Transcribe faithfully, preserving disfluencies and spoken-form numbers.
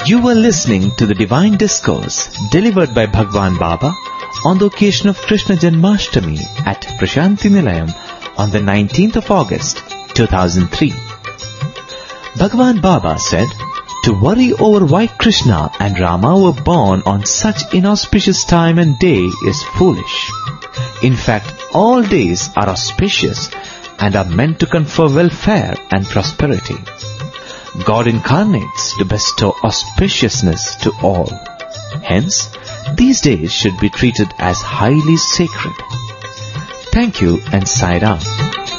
You were listening to the Divine Discourse delivered by Bhagwan Baba on the occasion of Krishna Janmashtami at Prashanti Nilayam on the nineteenth of August, two thousand three. Bhagwan Baba said, to worry over why Krishna and Rama were born on such inauspicious time and day is foolish. In fact, all days are auspicious and are meant to confer welfare and prosperity. God incarnates to bestow auspiciousness to all. Hence, these days should be treated as highly sacred. Thank you and Sai Ram.